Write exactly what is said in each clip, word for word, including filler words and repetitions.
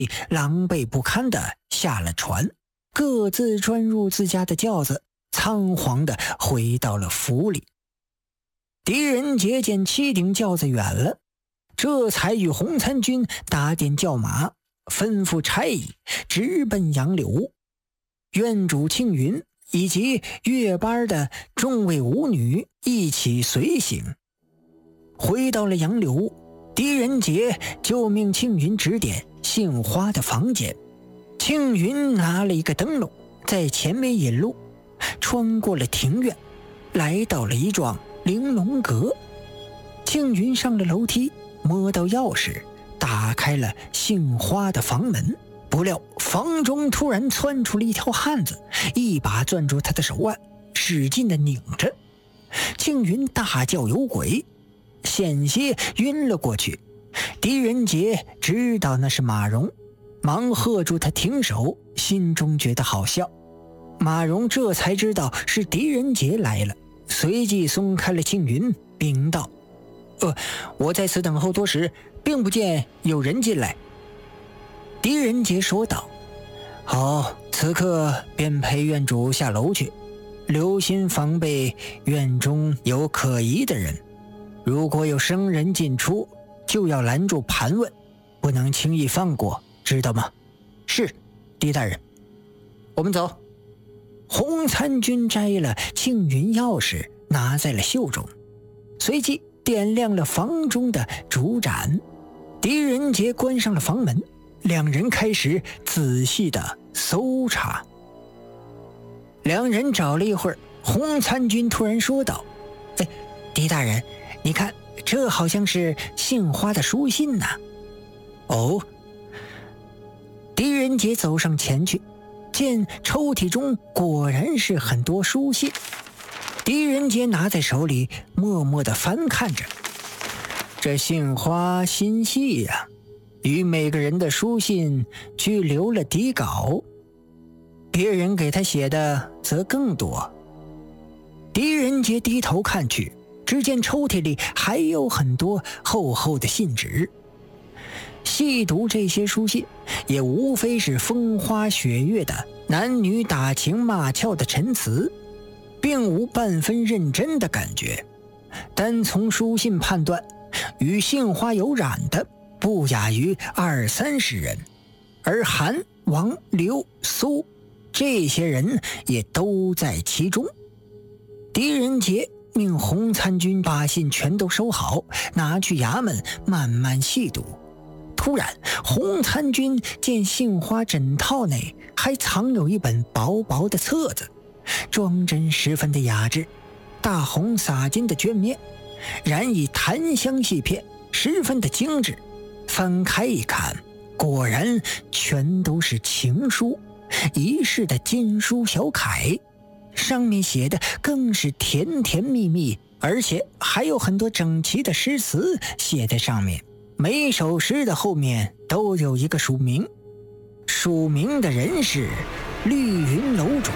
狼狈不堪地下了船，各自钻入自家的轿子，仓皇地回到了府里。狄仁杰见七顶轿子远了，这才与洪参军打点轿马，吩咐差役直奔杨柳屋。院主庆云以及月班的众位舞女一起随行。回到了杨柳屋，狄仁杰就命庆云指点杏花的房间。庆云拿了一个灯笼，在前面引路，穿过了庭院，来到了一幢玲珑阁。庆云上了楼梯，摸到钥匙，打开了杏花的房门。不料房中突然窜出了一条汉子，一把攥住他的手腕，使劲地拧着。庆云大叫有鬼，险些晕了过去。狄仁杰知道那是马蓉，忙喝住他停手，心中觉得好笑。马蓉这才知道是狄仁杰来了，随即松开了庆云，禀道：呃，我在此等候多时，并不见有人进来。狄仁杰说道：好，此刻便陪院主下楼去，留心防备院中有可疑的人，如果有生人进出，就要拦住盘问，不能轻易放过，知道吗？是，狄大人。我们走。洪参军摘了庆云钥匙，拿在了袖中，随即点亮了房中的烛盏。狄仁杰关上了房门，两人开始仔细的搜查。两人找了一会儿，洪参军突然说道：哎，狄大人，你看，这好像是杏花的书信呐。哦。狄仁杰走上前去，见抽屉中果然是很多书信。狄仁杰拿在手里，默默地翻看着。这杏花心细呀、啊，与每个人的书信俱留了底稿，别人给他写的则更多。狄仁杰低头看去，只见抽屉里还有很多厚厚的信纸。细读这些书信，也无非是风花雪月的男女打情骂俏的陈词，并无半分认真的感觉。单从书信判断，与杏花有染的不亚于二三十人，而韩、王、刘、苏这些人也都在其中。狄仁杰命洪参军把信全都收好，拿去衙门慢慢细读。突然，洪参军见杏花枕套内还藏有一本薄薄的册子，装帧十分的雅致，大红洒金的绢面，染以檀香细片，十分的精致。翻开一看，果然全都是情书，一式的金书小楷，上面写的更是甜甜蜜蜜，而且还有很多整齐的诗词写在上面。每首诗的后面都有一个署名，署名的人是绿云楼主。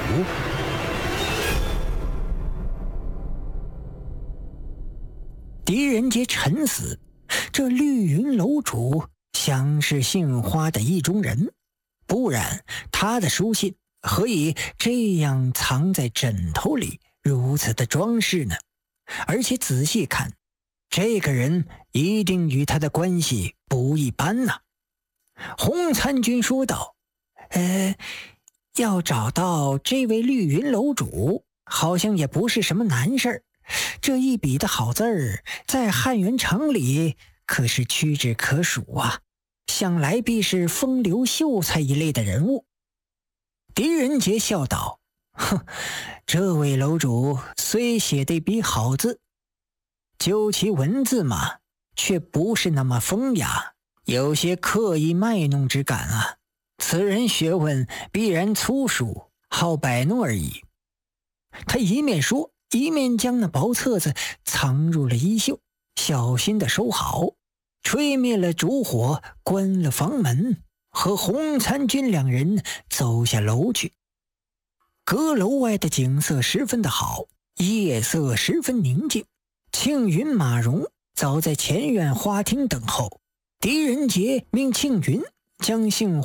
狄仁杰沉思，这绿云楼主想是杏花的意中人，不然他的书信何以这样藏在枕头里，如此的装饰呢？而且仔细看，这个人一定与他的关系不一般呐。洪参军说道：呃，要找到这位绿云楼主，好像也不是什么难事儿。这一笔的好字儿，在汉元城里可是屈指可数啊，想来必是风流秀才一类的人物。狄仁杰笑道：哼，这位楼主虽写的一笔好字，究其文字嘛，却不是那么风雅，有些刻意卖弄之感啊。此人学问必然粗疏，好摆弄而已。他一面说，一面将那薄册子藏入了衣袖，小心地收好，吹灭了烛火，关了房门，和洪参军两人走下楼去。阁楼外的景色十分的好，夜色十分宁静。庆云、马蓉早在前院花厅等候，狄仁杰命庆云将姓